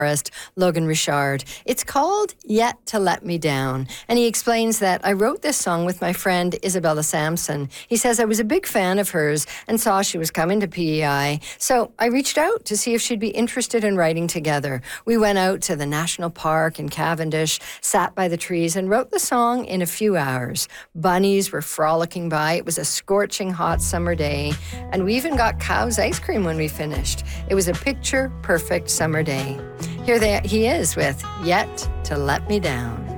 Logan Richard. It's called Yet to Let Me Down. And he explains that I wrote this song with my friend Isabella Sampson. He says I was a big fan of hers and saw she was coming to PEI. So I reached out to see if she'd be interested in writing together. We went out to the National Park in Cavendish, sat by the trees and wrote the song in a few hours. Bunnies were frolicking by. It was a scorching hot summer day. And we even got Cow's ice cream when we finished. It was a picture-perfect summer day. Here he is with Yet to Let Me Down.